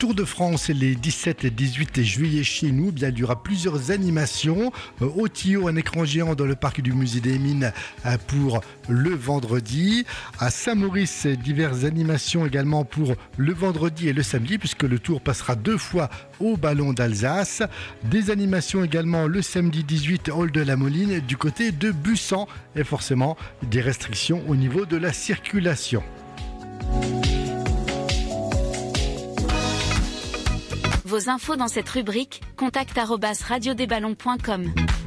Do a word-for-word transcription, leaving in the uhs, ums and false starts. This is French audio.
Tour de France les dix-sept et dix-huit juillet chez nous. Bien, il y aura plusieurs animations. Euh, au Tillot, un écran géant dans le parc du musée des Mines euh, pour le vendredi. À Saint-Maurice, diverses animations également pour le vendredi et le samedi, puisque le Tour passera deux fois au Ballon d'Alsace. Des animations également le samedi dix-huit, Hall de la Moline, du côté de Bussan. Et forcément, des restrictions au niveau de la circulation. Vos infos dans cette rubrique, contact arobase radio des ballons point com.